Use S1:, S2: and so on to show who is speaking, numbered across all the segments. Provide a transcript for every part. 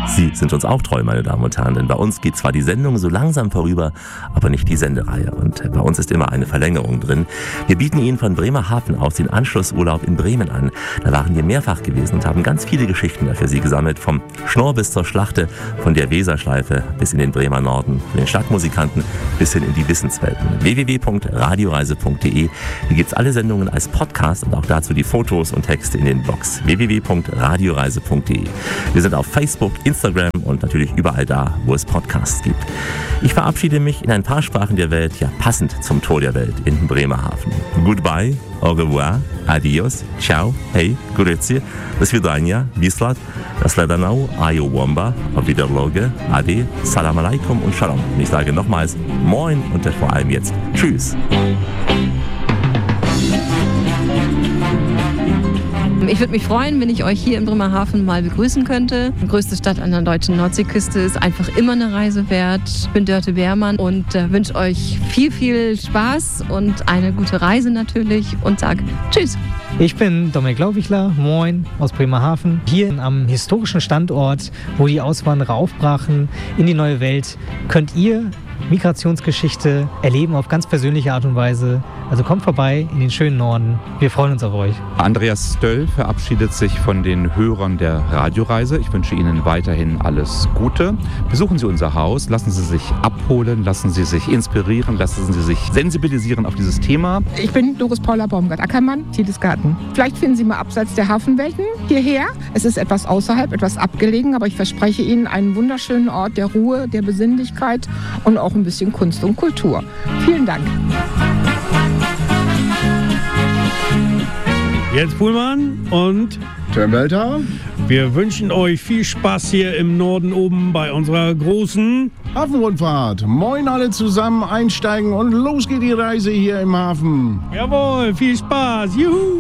S1: Sie sind uns auch treu, meine Damen und Herren, denn bei uns geht zwar die Sendung so langsam vorüber, aber nicht die Sendereihe. Und bei uns ist immer eine Verlängerung drin. Wir bieten Ihnen von Bremerhaven aus den Anschlussurlaub in Bremen an. Da waren wir mehrfach gewesen und haben ganz viele Geschichten für Sie gesammelt. Vom Schnorr bis zur Schlachte, von der Weserschleife bis in den Bremer Norden, von den Stadtmusikanten bis hin in die Wissenswelten. www.radioreise.de. Hier gibt es alle Sendungen als Podcast und auch dazu die Fotos und Texte in den Blogs. www.radioreise.de. Wir sind auf Facebook, Instagram und natürlich überall da, wo es Podcasts gibt. Ich verabschiede mich in ein paar Sprachen der Welt, ja passend zum Tor der Welt in Bremerhaven. Goodbye, au revoir, adios, ciao, hey, grüezi, do svidania, bislat, nasledanou, ayo womba, auf Wiederloge, ade, salam alaikum und shalom. Und ich sage nochmals moin und vor allem jetzt tschüss.
S2: Ich würde mich freuen, wenn ich euch hier in Bremerhaven mal begrüßen könnte. Die größte Stadt an der deutschen Nordseeküste ist einfach immer eine Reise wert. Ich bin Dörte Beermann und wünsche euch viel, viel Spaß und eine gute Reise natürlich und sage Tschüss.
S3: Ich bin Dominik Lauwichler, moin, aus Bremerhaven. Hier am historischen Standort, wo die Auswanderer aufbrachen in die neue Welt, könnt ihr Migrationsgeschichte erleben auf ganz persönliche Art und Weise. Also kommt vorbei in den schönen Norden. Wir freuen uns auf euch.
S4: Andreas Stöll verabschiedet sich von den Hörern der Radioreise. Ich wünsche Ihnen weiterhin alles Gute. Besuchen Sie unser Haus, lassen Sie sich abholen, lassen Sie sich inspirieren, lassen Sie sich sensibilisieren auf dieses Thema.
S5: Ich bin Doris Paula Baumgart-Ackermann, Tiedes-Garten. Vielleicht finden Sie mal abseits der Hafenwelten hierher. Es ist etwas außerhalb, etwas abgelegen, aber ich verspreche Ihnen einen wunderschönen Ort der Ruhe, der Besinnlichkeit und auch ein bisschen Kunst und Kultur. Vielen Dank.
S6: Jens Puhlmann und
S7: Tim Welter.
S6: Wir wünschen euch viel Spaß hier im Norden oben bei unserer großen
S7: Hafenrundfahrt. Moin alle zusammen, einsteigen und los geht die Reise hier im Hafen.
S6: Jawohl, viel Spaß. Juhu!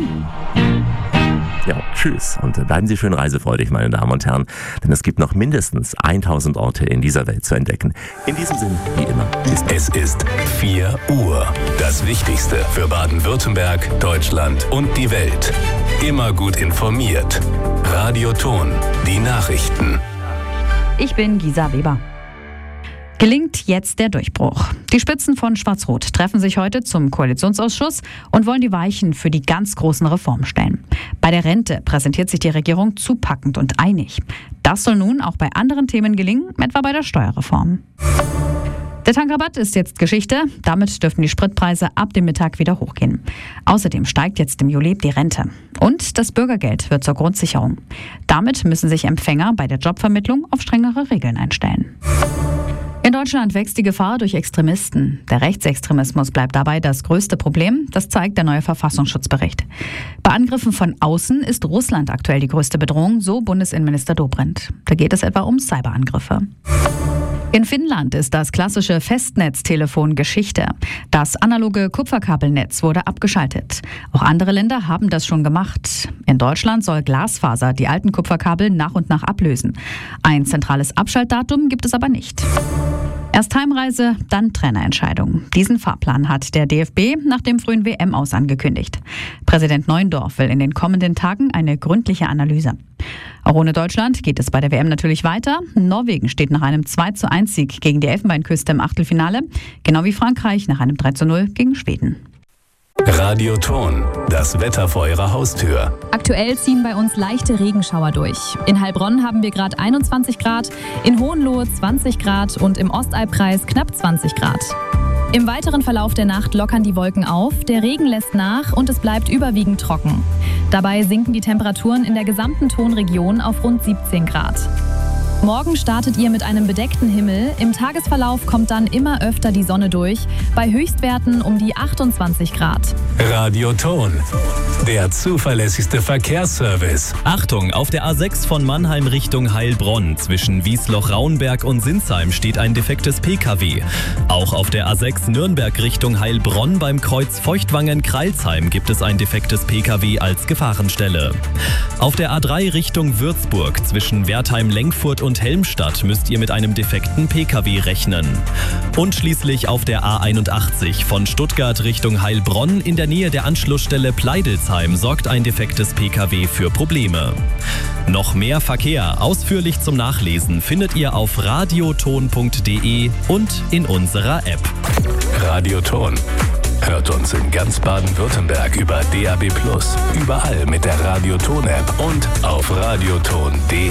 S1: Ja, tschüss und bleiben Sie schön reisefreudig, meine Damen und Herren, denn es gibt noch mindestens 1000 Orte in dieser Welt zu entdecken. In diesem Sinn, wie immer,
S8: Es ist 4 Uhr. Das Wichtigste für Baden-Württemberg, Deutschland und die Welt. Immer gut informiert. Radio Ton, die Nachrichten.
S9: Ich bin Gisa Weber. Gelingt jetzt der Durchbruch? Die Spitzen von Schwarz-Rot treffen sich heute zum Koalitionsausschuss und wollen die Weichen für die ganz großen Reformen stellen. Bei der Rente präsentiert sich die Regierung zupackend und einig. Das soll nun auch bei anderen Themen gelingen, etwa bei der Steuerreform. Der Tankrabatt ist jetzt Geschichte. Damit dürften die Spritpreise ab dem Mittag wieder hochgehen. Außerdem steigt jetzt im Juli die Rente. Und das Bürgergeld wird zur Grundsicherung. Damit müssen sich Empfänger bei der Jobvermittlung auf strengere Regeln einstellen. In Deutschland wächst die Gefahr durch Extremisten. Der Rechtsextremismus bleibt dabei das größte Problem. Das zeigt der neue Verfassungsschutzbericht. Bei Angriffen von außen ist Russland aktuell die größte Bedrohung, so Bundesinnenminister Dobrindt. Da geht es etwa um Cyberangriffe. In Finnland ist das klassische Festnetztelefon Geschichte. Das analoge Kupferkabelnetz wurde abgeschaltet. Auch andere Länder haben das schon gemacht. In Deutschland soll Glasfaser die alten Kupferkabel nach und nach ablösen. Ein zentrales Abschaltdatum gibt es aber nicht. Erst Heimreise, dann Trainerentscheidung. Diesen Fahrplan hat der DFB nach dem frühen WM-Aus angekündigt. Präsident Neuendorf will in den kommenden Tagen eine gründliche Analyse. Auch ohne Deutschland geht es bei der WM natürlich weiter. Norwegen steht nach einem 2:1-Sieg gegen die Elfenbeinküste im Achtelfinale, genau wie Frankreich nach einem 3:0 gegen Schweden.
S8: Radio Ton, das Wetter vor Ihrer Haustür.
S10: Aktuell ziehen bei uns leichte Regenschauer durch. In Heilbronn haben wir gerade 21 Grad, in Hohenlohe 20 Grad und im Ostalbkreis knapp 20 Grad. Im weiteren Verlauf der Nacht lockern die Wolken auf, der Regen lässt nach und es bleibt überwiegend trocken. Dabei sinken die Temperaturen in der gesamten Tonregion auf rund 17 Grad. Morgen startet ihr mit einem bedeckten Himmel. Im Tagesverlauf kommt dann immer öfter die Sonne durch, bei Höchstwerten um die 28 Grad.
S8: Radio Ton, der zuverlässigste Verkehrsservice.
S11: Achtung, auf der A6 von Mannheim Richtung Heilbronn zwischen Wiesloch-Rauenberg und Sinsheim steht ein defektes PKW. Auch auf der A6 Nürnberg Richtung Heilbronn beim Kreuz Feuchtwangen-Kreilsheim gibt es ein defektes PKW als Gefahrenstelle. Auf der A3 Richtung Würzburg zwischen Wertheim-Lenkfurt und Helmstadt müsst ihr mit einem defekten Pkw rechnen. Und schließlich auf der A81 von Stuttgart Richtung Heilbronn in der Nähe der Anschlussstelle Pleidelsheim sorgt ein defektes Pkw für Probleme. Noch mehr Verkehr, ausführlich zum Nachlesen, findet ihr auf radioton.de und in unserer App.
S8: Radioton. Hört uns in ganz Baden-Württemberg über DAB+, überall mit der Radioton-App und auf radioton.de.